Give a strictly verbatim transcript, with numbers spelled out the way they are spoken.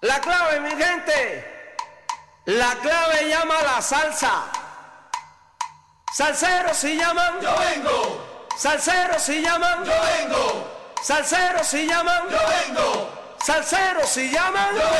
La clave, mi gente, la clave llama a la salsa. Salseros si llaman, yo vengo. Salseros si llaman, yo vengo. Salseros si llaman, yo vengo. Salseros si llaman, yo vengo.